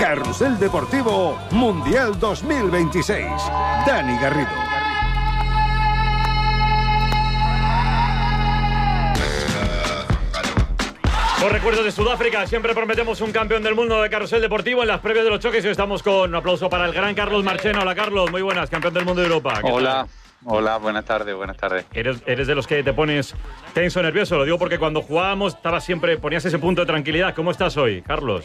Carrusel Deportivo Mundial 2026. Dani Garrido. Los recuerdos de Sudáfrica, siempre prometemos un campeón del mundo de carrusel deportivo en las previas de los choques y hoy estamos con un aplauso para el gran Carlos Marchena. Hola Carlos, muy buenas, campeón del mundo de Europa. Hola, buenas tardes. ¿Eres de los que te pones tenso, nervioso? Lo digo porque cuando jugábamos ponías ese punto de tranquilidad. ¿Cómo estás hoy, Carlos?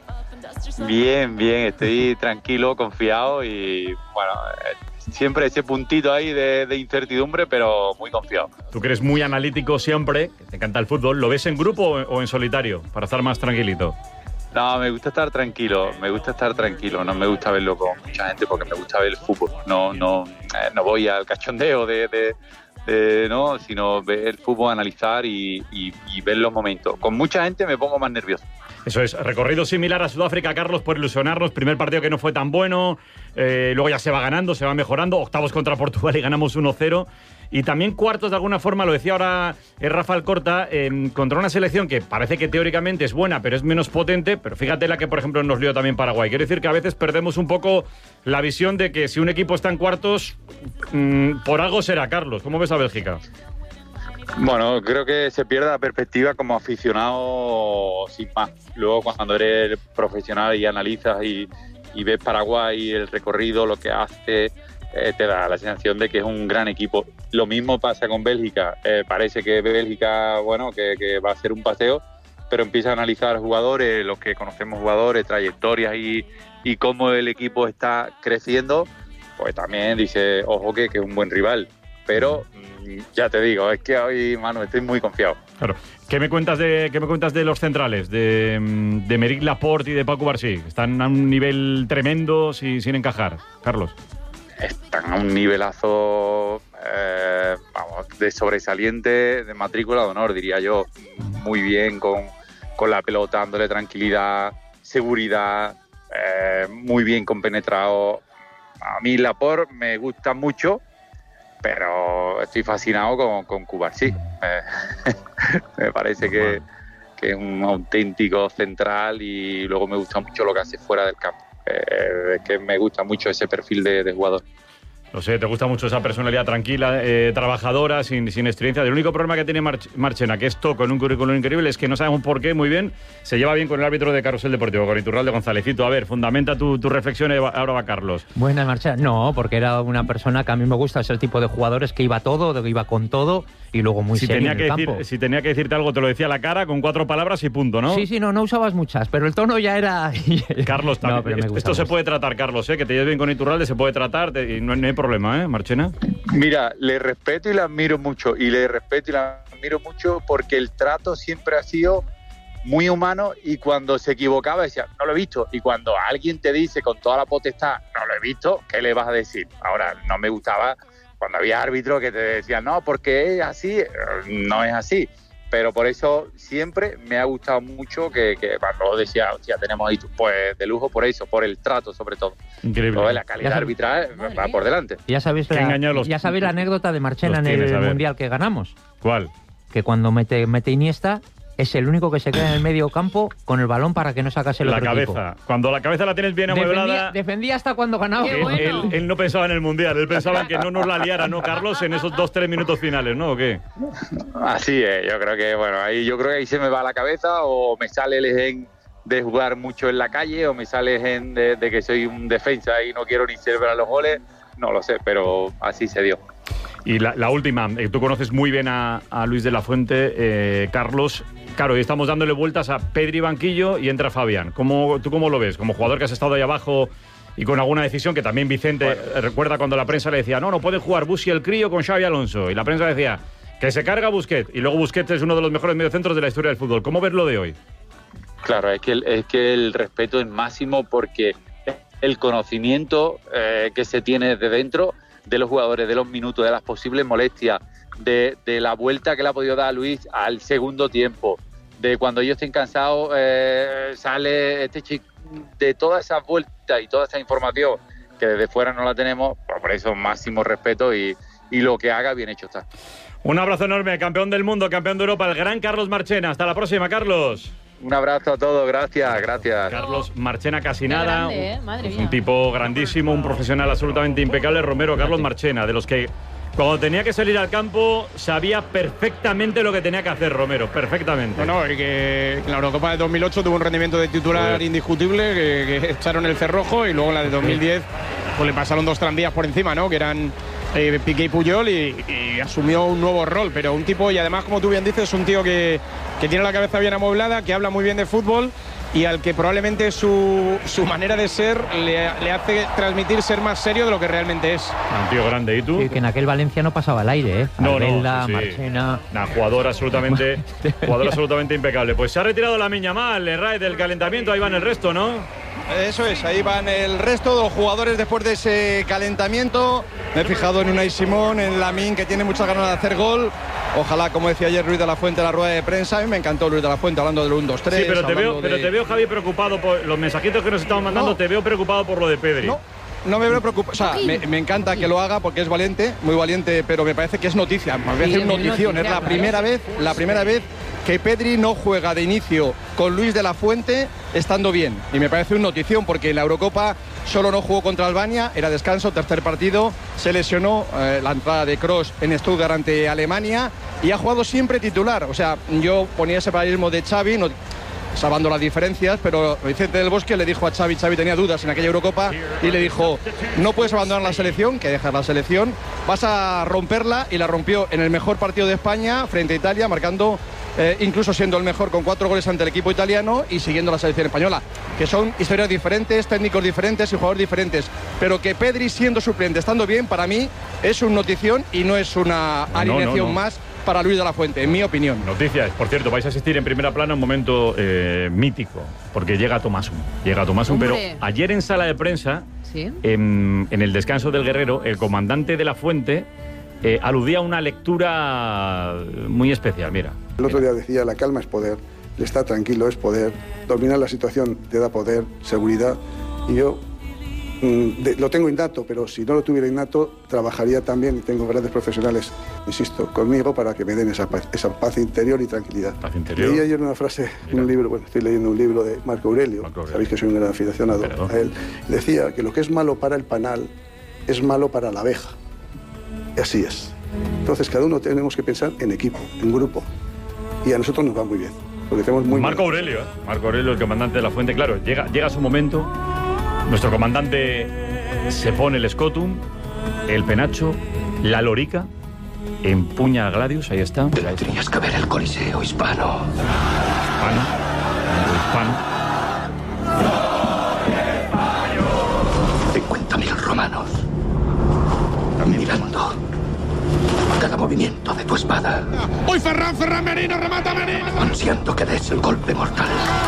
Bien, estoy tranquilo, confiado y bueno, siempre ese puntito ahí de incertidumbre, pero muy confiado. Tú que eres muy analítico siempre, que te encanta el fútbol, ¿lo ves en grupo o en solitario para estar más tranquilito? No, me gusta estar tranquilo, no me gusta verlo con mucha gente porque me gusta ver el fútbol, no voy al cachondeo no, sino ver el fútbol, analizar y ver los momentos. Con mucha gente me pongo más nervioso. Eso es, recorrido similar a Sudáfrica, Carlos, por ilusionarnos. Primer partido que no fue tan bueno, luego ya se va ganando, se va mejorando. Octavos contra Portugal y ganamos 1-0. Y también cuartos, de alguna forma, lo decía ahora Rafa Alcorta, contra una selección que parece que teóricamente es buena, pero es menos potente. Pero fíjate la que, por ejemplo, nos lió también Paraguay. Quiere decir que a veces perdemos un poco la visión de que si un equipo está en cuartos, por algo será, Carlos. ¿Cómo ves a Bélgica? Bueno, creo que se pierde la perspectiva como aficionado sin más. Luego cuando eres profesional y analizas y ves Paraguay, el recorrido, lo que hace, te da la sensación de que es un gran equipo. Lo mismo pasa con Bélgica. Parece que Bélgica, bueno, que va a ser un paseo, pero empieza a analizar jugadores, los que conocemos jugadores, trayectorias y cómo el equipo está creciendo, pues también dice, ojo que es un buen rival. Pero ya te digo, es que hoy, Manu, estoy muy confiado. Claro. ¿Qué me cuentas de los centrales? De Aymeric Laporte y de Pau Cubarsí. Están a un nivel tremendo sin encajar, Carlos. Están a un nivelazo, de sobresaliente, de matrícula de honor, diría yo. Muy bien con la pelota, dándole tranquilidad, seguridad, muy bien compenetrado. A mí Laporte me gusta mucho, pero estoy fascinado con Cubarsí. Me parece que es un auténtico central y luego me gusta mucho lo que hace fuera del campo. Es que me gusta mucho ese perfil de jugador. No sé, te gusta mucho esa personalidad tranquila, trabajadora, sin experiencia. El único problema que tiene Marchena, que esto con un currículum increíble, es que no sabemos por qué, muy bien, se lleva bien con el árbitro de Carrusel Deportivo, con Iturralde Gonzálezito. A ver, fundamenta tu reflexión, ahora va Carlos. Buena Marchena. No, porque era una persona que a mí me gusta, es el tipo de jugadores que iba todo, que iba con todo y luego muy serio en el campo. Si tenía que decirte algo, te lo decía a la cara, con 4 palabras y punto, ¿no? Sí, no usabas muchas, pero el tono ya era... Carlos, también. No, esto se puede tratar, Carlos, que te lleves bien con Iturralde, se puede tratar y no hay problema, Marchena. Mira, le respeto y la admiro mucho, porque el trato siempre ha sido muy humano y cuando se equivocaba decía, no lo he visto, y cuando alguien te dice con toda la potestad, no lo he visto, ¿qué le vas a decir? Ahora, no me gustaba cuando había árbitros que te decían, no, porque es así, no es así. Pero por eso siempre me ha gustado mucho que cuando decía, ya tenemos ahí pues de lujo por eso, por el trato sobre todo. Increíble. Todo, la calidad arbitral va por delante. Ya sabéis la anécdota de Marchena en el Mundial que ganamos. ¿Cuál? Que cuando mete Iniesta es el único que se queda en el medio campo con el balón para que no sacase el otro equipo. Cuando la cabeza la tienes bien amueblada... Defendía hasta cuando ganaba. Él no pensaba en el Mundial, él pensaba en que no nos la liara, ¿no, Carlos? En esos 2-3 minutos finales, ¿no? ¿O qué? Así es, yo creo que ahí se me va la cabeza o me sale el gen de jugar mucho en la calle o me sale el gen de que soy un defensa y no quiero ni celebrar los goles, no lo sé, pero así se dio. Y la última, tú conoces muy bien a Luis de la Fuente, Carlos. Claro, y estamos dándole vueltas a Pedri banquillo y entra Fabián. ¿Tú cómo lo ves? Como jugador que has estado ahí abajo y con alguna decisión que también Vicente recuerda cuando la prensa le decía no puede jugar Busi el crío con Xavi Alonso. Y la prensa decía que se carga Busquets. Y luego Busquets es uno de los mejores mediocentros de la historia del fútbol. ¿Cómo ves lo de hoy? Claro, es que el respeto es máximo porque el conocimiento que se tiene de dentro de los jugadores, de los minutos, de las posibles molestias, de la vuelta que le ha podido dar a Luis al segundo tiempo, de cuando ellos estén cansados, sale este chico, de todas esas vueltas y toda esa información que desde fuera no la tenemos, pues por eso máximo respeto y lo que haga bien hecho está. Un abrazo enorme, campeón del mundo, campeón de Europa, el gran Carlos Marchena. Hasta la próxima, Carlos. Un abrazo a todos, gracias. Carlos Marchena, casi nada. Grande, madre mía. Un tipo grandísimo, un profesional absolutamente impecable. Romero, Carlos Marchena, de los que cuando tenía que salir al campo sabía perfectamente lo que tenía que hacer Romero, perfectamente. No, y que en la Eurocopa de 2008 tuvo un rendimiento de titular indiscutible, que echaron el cerrojo, y luego en la de 2010 pues le pasaron 2 tranvías por encima, ¿no? Que eran Piqué y Puyol, y asumió un nuevo rol, pero un tipo, y además, como tú bien dices, un tío que tiene la cabeza bien amoblada, que habla muy bien de fútbol y al que probablemente su manera de ser le hace transmitir ser más serio de lo que realmente es. Un tío grande, ¿y tú? Sí, que en aquel Valencia no pasaba al aire, ¿eh? Albelda, sí. Marchena. Jugador absolutamente impecable. Pues se ha retirado la Miñamal, el RAE del calentamiento, ahí van el resto, ¿no? Eso es, ahí van el resto de los jugadores después de ese calentamiento. Me he fijado en Unai Simón, en Lamine, que tiene muchas ganas de hacer gol. Ojalá, como decía ayer Luis de la Fuente en la rueda de prensa, a mí me encantó Luis de la Fuente hablando del 1-2-3. Sí, pero te veo, Javi, preocupado por los mensajitos que nos estamos mandando. Te veo preocupado por lo de Pedri. No me veo preocupado, o sea, me encanta que lo haga porque es valiente, muy valiente, pero me parece que es noticia, me parece una notición. Es la primera vez que Pedri no juega de inicio con Luis de la Fuente estando bien, y me parece una notición porque en la Eurocopa solo no jugó contra Albania, era descanso, tercer partido, se lesionó la entrada de Kroos en Stuttgart ante Alemania y ha jugado siempre titular. O sea, yo ponía ese paralelismo de Xavi, no salvando las diferencias, pero Vicente del Bosque le dijo a Xavi tenía dudas en aquella Eurocopa y le dijo: no puedes abandonar la selección, que dejas la selección, vas a romperla, y la rompió en el mejor partido de España frente a Italia, marcando incluso siendo el mejor con 4 goles ante el equipo italiano y siguiendo la selección española, que son historias diferentes, técnicos diferentes y jugadores diferentes, pero que Pedri siendo suplente, estando bien, para mí es una notición y no es una alineación más para Luis de la Fuente, en mi opinión. Noticias, por cierto, vais a asistir en primera plana a un momento mítico, porque llega Tomasun, pero ayer en sala de prensa, ¿sí? en el descanso del Guerrero, el comandante de la Fuente aludía a una lectura muy especial, mira. El otro día decía: la calma es poder, el estar tranquilo es poder, dominar la situación te da poder, seguridad, y yo lo tengo innato, pero si no lo tuviera innato, trabajaría también, y tengo grandes profesionales, insisto, conmigo para que me den esa paz interior y tranquilidad. Paz interior. Leí ayer una frase en un libro, estoy leyendo un libro de Marco Aurelio, sabéis que soy un gran aficionado a él, decía que lo que es malo para el panal es malo para la abeja, y así es. Entonces cada uno tenemos que pensar en equipo, en grupo, y a nosotros nos va muy bien, porque tenemos muy Marco Aurelio, el comandante de la Fuente, claro, llega su momento. Nuestro comandante se pone el scotum, el penacho, la lorica, empuña a Gladius, ahí está. Tendrías que ver el Coliseo hispano. Hispano. 50.000 romanos mirando cada movimiento de tu espada. ¡Uy, Ferran Merino, remata Merino! Ansiando que des el golpe mortal.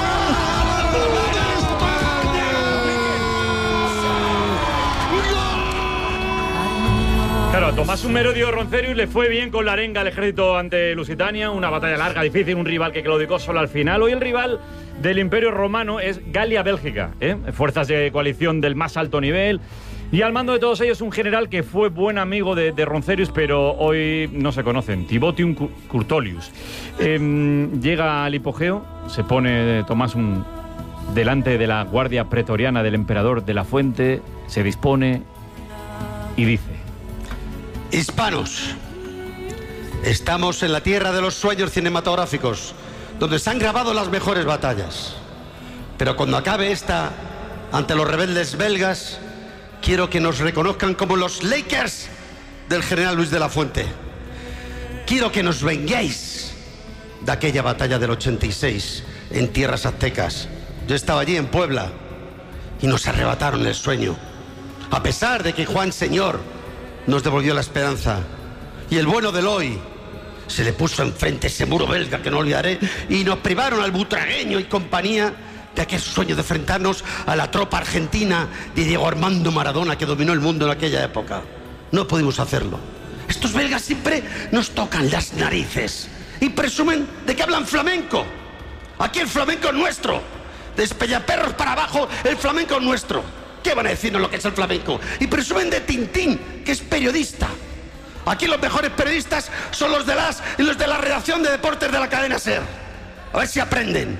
Claro, a Tomás Merodio Roncerius le fue bien con la arenga al ejército ante Lusitania, una batalla larga, difícil, un rival que claudicó solo al final. Hoy el rival del Imperio Romano es Galia-Bélgica, fuerzas de coalición del más alto nivel. Y al mando de todos ellos un general que fue buen amigo de Roncerius, pero hoy no se conocen, Tibotium Curtolius. Llega al hipogeo, se pone Tomás delante de la guardia pretoriana del emperador de la Fuente, se dispone y dice: Hispanos, estamos en la tierra de los sueños cinematográficos, donde se han grabado las mejores batallas. Pero cuando acabe esta, ante los rebeldes belgas, quiero que nos reconozcan como los Lakers del general Luis de la Fuente. Quiero que nos venguéis de aquella batalla del 86 en tierras aztecas. Yo estaba allí en Puebla y nos arrebataron el sueño, a pesar de que Juan Señor nos devolvió la esperanza, y el bueno del hoy se le puso enfrente ese muro belga que no olvidaré, y nos privaron al butragueño y compañía de aquel sueño de enfrentarnos a la tropa argentina de Diego Armando Maradona, que dominó el mundo en aquella época. No pudimos hacerlo. Estos belgas siempre nos tocan las narices y presumen de que hablan flamenco. Aquí el flamenco es nuestro. De Espellaperros para abajo, el flamenco es nuestro. ¿Qué van a decirnos lo que es el flamenco? Y presumen de Tintín, que es periodista. Aquí los mejores periodistas son los de la redacción de deportes de la cadena SER. A ver si aprenden.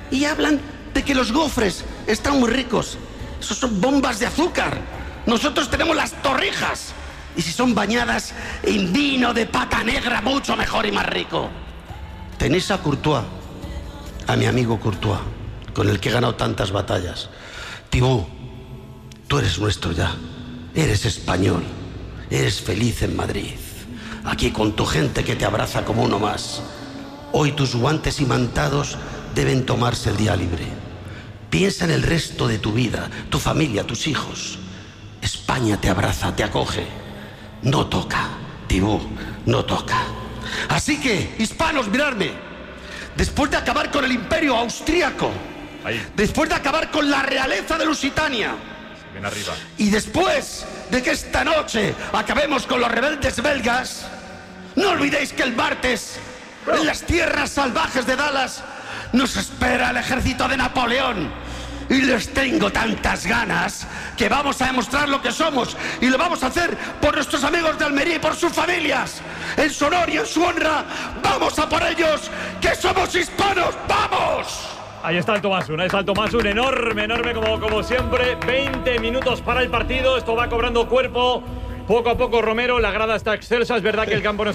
Y hablan de que los gofres están muy ricos. Esos son bombas de azúcar. Nosotros tenemos las torrijas. Y si son bañadas en vino de pata negra, mucho mejor y más rico. Tenéis a Courtois, a mi amigo Courtois, con el que he ganado tantas batallas. Thibaut, tú eres nuestro ya. Eres español. Eres feliz en Madrid. Aquí con tu gente que te abraza como uno más. Hoy tus guantes imantados deben tomarse el día libre. Piensa en el resto de tu vida, tu familia, tus hijos. España te abraza, te acoge. No toca, Thibaut, no toca. Así que, hispanos, miradme. Después de acabar con el imperio austríaco, después de acabar con la realeza de Lusitania, ven arriba, y después de que esta noche acabemos con los rebeldes belgas, no olvidéis que el martes, en las tierras salvajes de Dallas, nos espera el ejército de Napoleón. Y les tengo tantas ganas que vamos a demostrar lo que somos. Y lo vamos a hacer por nuestros amigos de Almería y por sus familias. En su honor y en su honra, vamos a por ellos, que somos hispanos. ¡Vamos! Ahí está el Tomasun, enorme como siempre. 20 minutos para el partido, esto va cobrando cuerpo. Poco a poco, Romero, la grada está excelsa. Es verdad que el campo no es